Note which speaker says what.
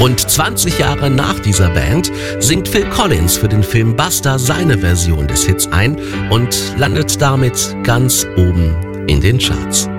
Speaker 1: Rund 20 Jahre nach dieser Band singt Phil Collins für den Film Buster seine Version des Hits ein und landet damit ganz oben in den Charts.